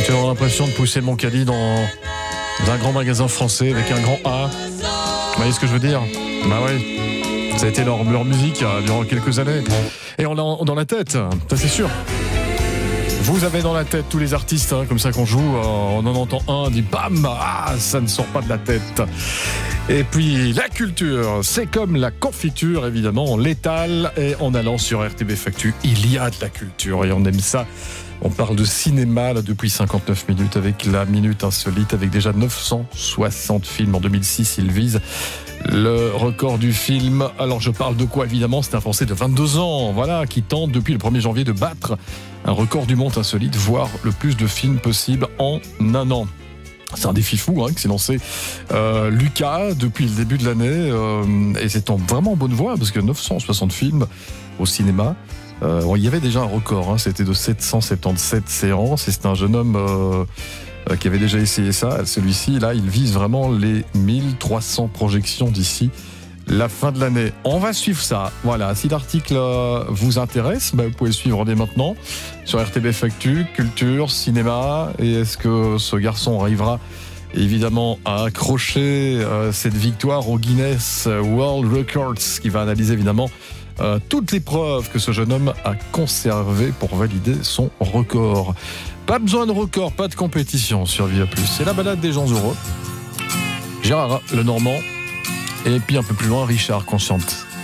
Tu as l'impression de pousser mon caddie dans un grand magasin français avec un grand A. Vous voyez ce que je veux dire? Bah oui, ça a été leur musique durant quelques années. Et on l'a dans la tête, ça c'est sûr. Vous avez dans la tête tous les artistes, comme ça qu'on joue, on en entend un, on dit bam, ça ne sort pas de la tête. Et puis la culture, c'est comme la confiture évidemment, on l'étale et en allant sur RTB Factu, il y a de la culture et on aime ça. On parle de cinéma là, depuis 59 minutes avec la Minute Insolite, avec déjà 960 films. En 2006, il vise le record du film. Alors je parle de quoi évidemment? C'est un Français de 22 ans, voilà, qui tente depuis le 1er janvier de battre un record du monde insolite, voire le plus de films possible en un an. C'est un défi fou qui s'est lancé Lucas depuis le début de l'année et c'est vraiment en bonne voie parce que 960 films au cinéma. Il y avait déjà un record, c'était de 777 séances et c'est un jeune homme qui avait déjà essayé ça. Celui-ci, là, il vise vraiment les 1300 projections d'ici la fin de l'année. On va suivre ça. Voilà, si l'article vous intéresse, vous pouvez le suivre dès maintenant sur RTB Factu, culture, cinéma. Et est-ce que ce garçon arrivera évidemment à accrocher cette victoire au Guinness World Records, qui va analyser évidemment toutes les preuves que ce jeune homme a conservées pour valider son record. Pas besoin de record, pas de compétition sur Via+. C'est la balade des gens heureux. Gérard Lenormand et puis un peu plus loin Richard Consciente.